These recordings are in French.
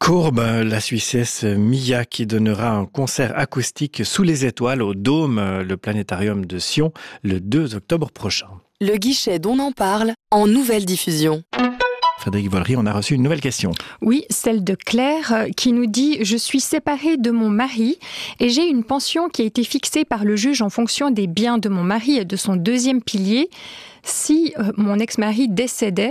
Courbe, la Suissesse Mia qui donnera un concert acoustique sous les étoiles au Dôme, le planétarium de Sion, le 2 octobre prochain. Le guichet dont on parle en nouvelle diffusion. Frédéric Vollery, on a reçu une nouvelle question. Oui, celle de Claire qui nous dit « Je suis séparée de mon mari et j'ai une pension qui a été fixée par le juge en fonction des biens de mon mari et de son deuxième pilier. Si mon ex-mari décédait,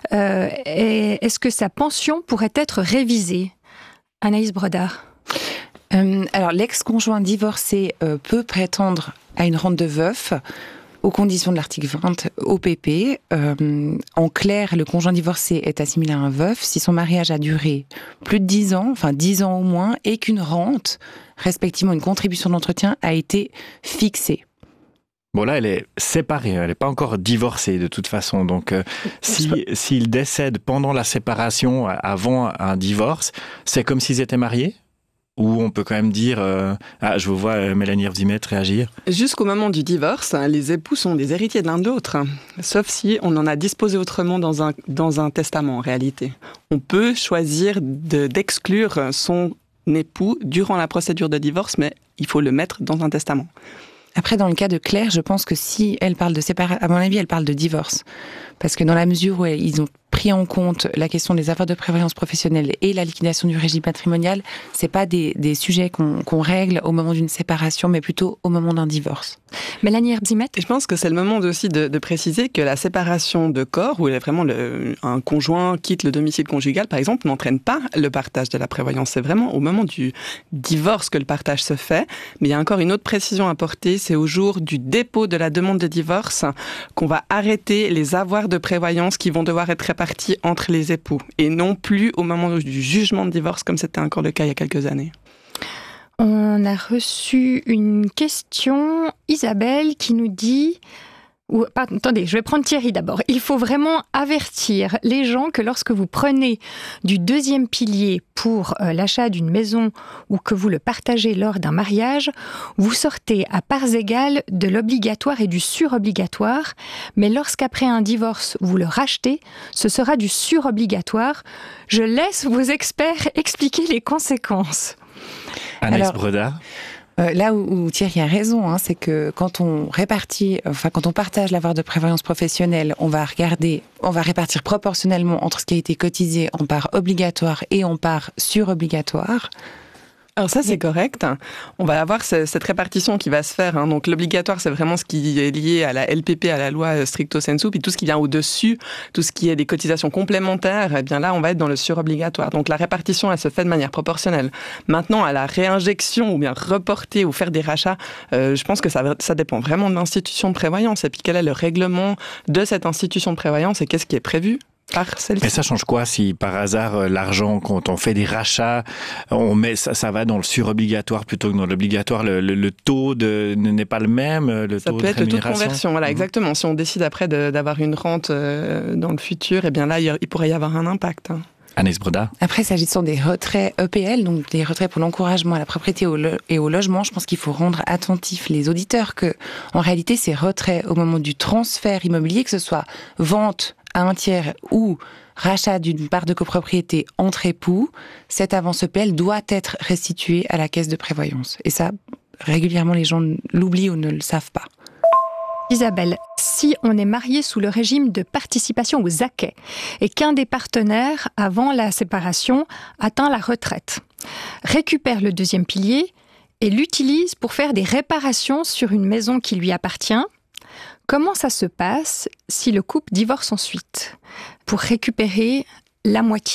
est-ce que sa pension pourrait être révisée ?» Anaïs Brodard. Alors, l'ex-conjoint divorcé peut prétendre à une rente de veuf aux conditions de l'article 20 OPP. En clair, le conjoint divorcé est assimilé à un veuf si son mariage a duré plus de 10 ans, enfin 10 ans au moins, et qu'une rente, respectivement une contribution d'entretien, a été fixée. Bon là, elle est séparée, elle n'est pas encore divorcée de toute façon. Donc s'il décède pendant la séparation, avant un divorce, c'est comme s'ils étaient mariés ? Ou on peut quand même dire... je vous vois Mélanie Hervzimet réagir. Jusqu'au moment du divorce, les époux sont des héritiers de l'un de l'autre. Sauf si on en a disposé autrement dans un testament, en réalité. On peut choisir d'exclure son époux durant la procédure de divorce, mais il faut le mettre dans un testament. Après, dans le cas de Claire, je pense que si elle parle de séparation, à mon avis, elle parle de divorce. Parce que dans la mesure où ils ont pris en compte la question des affaires de prévoyance professionnelle et la liquidation du régime patrimonial, c'est pas des sujets qu'on règle au moment d'une séparation, mais plutôt au moment d'un divorce. Mélanie Hervzimet. Je pense que c'est le moment aussi de préciser que la séparation de corps, où vraiment un conjoint quitte le domicile conjugal, par exemple, n'entraîne pas le partage de la prévoyance. C'est vraiment au moment du divorce que le partage se fait. Mais il y a encore une autre précision à apporter, c'est au jour du dépôt de la demande de divorce qu'on va arrêter les avoirs de prévoyance qui vont devoir être répartis entre les époux, et non plus au moment du jugement de divorce, comme c'était encore le cas il y a quelques années. On a reçu une question, Isabelle, qui nous dit... Attendez, je vais prendre Thierry d'abord. Il faut vraiment avertir les gens que lorsque vous prenez du deuxième pilier pour l'achat d'une maison ou que vous le partagez lors d'un mariage, vous sortez à parts égales de l'obligatoire et du surobligatoire, mais lorsqu'après un divorce vous le rachetez, ce sera du surobligatoire. Je laisse vos experts expliquer les conséquences. Anaïs Brodard. Là où Thierry a raison, c'est que quand on partage l'avoir de prévoyance professionnelle, on va répartir proportionnellement entre ce qui a été cotisé en part obligatoire et en part surobligatoire. Alors ça, c'est correct. On va avoir cette répartition qui va se faire. Donc l'obligatoire, c'est vraiment ce qui est lié à la LPP, à la loi stricto sensu, puis tout ce qui vient au-dessus, tout ce qui est des cotisations complémentaires, eh bien là, on va être dans le surobligatoire. Donc la répartition, elle se fait de manière proportionnelle. Maintenant, à la réinjection ou bien reporter ou faire des rachats, je pense que ça dépend vraiment de l'institution de prévoyance. Et puis quel est le règlement de cette institution de prévoyance et qu'est-ce qui est prévu par celle-ci. Mais ça change quoi si par hasard l'argent, quand on fait des rachats, on met ça va dans le surobligatoire plutôt que dans l'obligatoire, le taux n'est pas le même, ça taux peut de être le taux de rémunération. conversion, voilà, exactement. Si on décide après d'avoir une rente dans le futur, eh bien là, il pourrait y avoir un impact. Anaïs Brodard. Après, s'agissant des retraits EPL, donc des retraits pour l'encouragement à la propriété et au logement, je pense qu'il faut rendre attentifs les auditeurs que, en réalité, ces retraits au moment du transfert immobilier, que ce soit vente à un tiers ou rachat d'une part de copropriété entre époux, cette avance EPL doit être restituée à la caisse de prévoyance. Et ça, régulièrement, les gens l'oublient ou ne le savent pas. Isabelle, si on est marié sous le régime de participation aux acquets et qu'un des partenaires, avant la séparation, atteint la retraite, récupère le deuxième pilier et l'utilise pour faire des réparations sur une maison qui lui appartient, comment ça se passe si le couple divorce ensuite pour récupérer la moitié ?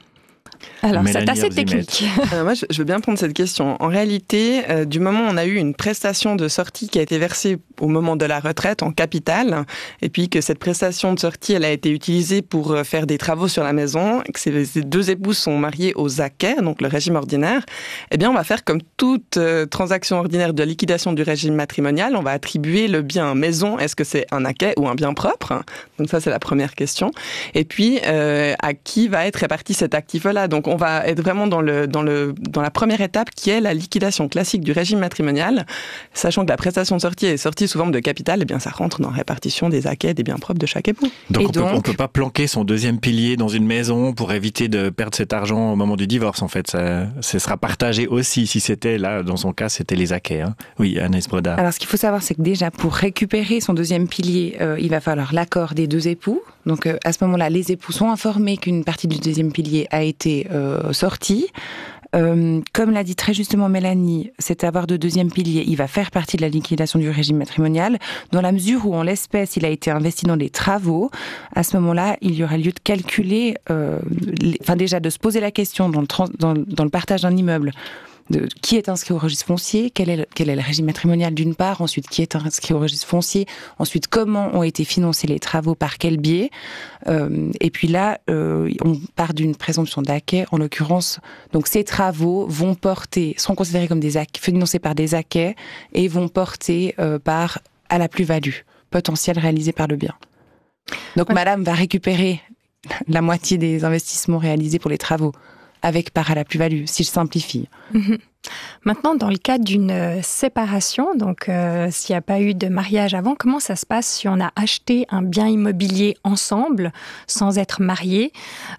Alors, Mélanie c'est assez Hervzimet. technique. Moi, je veux bien prendre cette question. En réalité, du moment où on a eu une prestation de sortie qui a été versée au moment de la retraite en capital, et puis que cette prestation de sortie, elle a été utilisée pour faire des travaux sur la maison, et que ces deux époux sont mariés aux acquets, donc le régime ordinaire, eh bien, on va faire comme toute transaction ordinaire de liquidation du régime matrimonial, on va attribuer le bien maison, est-ce que c'est un acquet ou un bien propre ? Donc ça, c'est la première question. Et puis, à qui va être réparti cet actif-là ? Donc, on va être vraiment dans la première étape qui est la liquidation classique du régime matrimonial, sachant que la prestation de sortie est sortie sous forme de capital, eh bien ça rentre dans la répartition des acquets, des biens propres de chaque époux. Donc on peut pas planquer son deuxième pilier dans une maison pour éviter de perdre cet argent au moment du divorce, en fait. Ça sera partagé aussi, si c'était là, dans son cas, c'était les acquets. Hein. Oui, Anaïs Brodard. Alors ce qu'il faut savoir, c'est que déjà pour récupérer son deuxième pilier, il va falloir l'accord des deux époux. Donc à ce moment-là, les époux sont informés qu'une partie du deuxième pilier a été sortie. Comme l'a dit très justement Mélanie, cet avoir de deuxième pilier, il va faire partie de la liquidation du régime matrimonial, dans la mesure où en l'espèce, il a été investi dans des travaux. À ce moment-là, il y aura lieu de calculer, déjà de se poser la question dans le partage d'un immeuble, de qui est inscrit au registre foncier, quel est le régime matrimonial d'une part, ensuite qui est inscrit au registre foncier, ensuite comment ont été financés les travaux, par quel biais, et puis là on part d'une présomption d'acquet en l'occurrence. Donc ces travaux seront considérés comme des acquets, financés par des acquets et vont porter à la plus-value potentielle réalisée par le bien. Donc madame va récupérer la moitié des investissements réalisés pour les travaux, avec part à la plus-value, si je simplifie. Maintenant, dans le cas d'une séparation, donc s'il n'y a pas eu de mariage avant, comment ça se passe si on a acheté un bien immobilier ensemble, sans être mariés?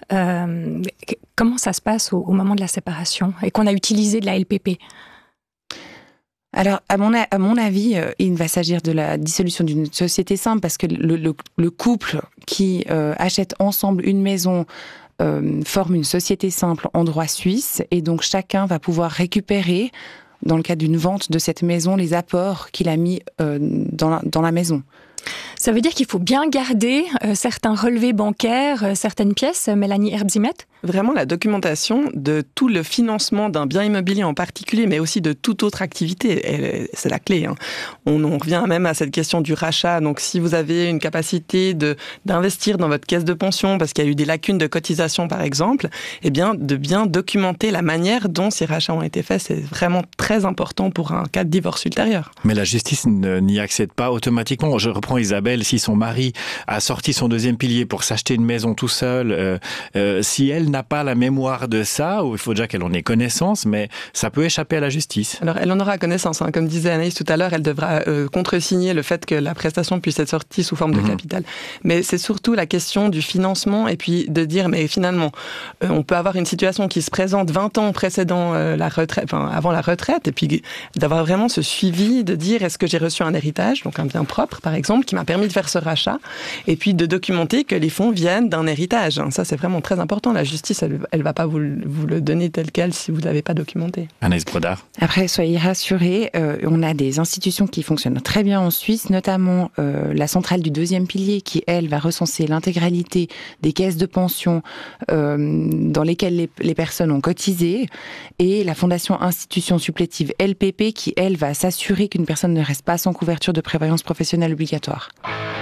Comment ça se passe au moment de la séparation et qu'on a utilisé de la LPP? Alors, à mon avis, il va s'agir de la dissolution d'une société simple, parce que le couple qui achète ensemble une maison forme une société simple en droit suisse, et donc chacun va pouvoir récupérer, dans le cadre d'une vente de cette maison, les apports qu'il a mis dans la maison. Ça veut dire qu'il faut bien garder certains relevés bancaires, certaines pièces, Mélanie Herbzimet? Vraiment la documentation de tout le financement d'un bien immobilier en particulier, mais aussi de toute autre activité, c'est la clé. Hein. On revient même à cette question du rachat. Donc si vous avez une capacité d'investir dans votre caisse de pension parce qu'il y a eu des lacunes de cotisation par exemple, eh bien de bien documenter la manière dont ces rachats ont été faits, c'est vraiment très important pour un cas de divorce ultérieur. Mais la justice n'y accède pas automatiquement. Je reprends Isabelle, si son mari a sorti son deuxième pilier pour s'acheter une maison tout seul, si elle n'a pas la mémoire de ça, ou il faut déjà qu'elle en ait connaissance, mais ça peut échapper à la justice. Alors, elle en aura connaissance. Hein. Comme disait Anaïs tout à l'heure, elle devra contresigner le fait que la prestation puisse être sortie sous forme de capital. Mais c'est surtout la question du financement et puis de dire, mais finalement, on peut avoir une situation qui se présente 20 ans précédant la retraite, enfin, avant la retraite, et puis d'avoir vraiment ce suivi, de dire, est-ce que j'ai reçu un héritage, donc un bien propre, par exemple, qui m'a permis de faire ce rachat, et puis de documenter que les fonds viennent d'un héritage. Ça, c'est vraiment très important. La justice, elle va pas vous le donner tel quel si vous l'avez pas documenté. Anaïs Brodard. Après, soyez rassurés, on a des institutions qui fonctionnent très bien en Suisse, notamment la centrale du deuxième pilier qui, elle, va recenser l'intégralité des caisses de pension dans lesquelles les personnes ont cotisé, et la Fondation Institution Supplétive LPP qui, elle, va s'assurer qu'une personne ne reste pas sans couverture de prévoyance professionnelle obligatoire.